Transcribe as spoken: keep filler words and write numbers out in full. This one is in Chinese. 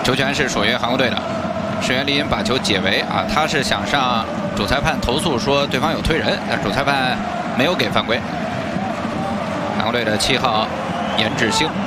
球权是属于韩国队的。石原丽音把球解围啊，他是想上主裁判投诉说对方有推人，但主裁判没有给犯规。韩国队的七号严智星。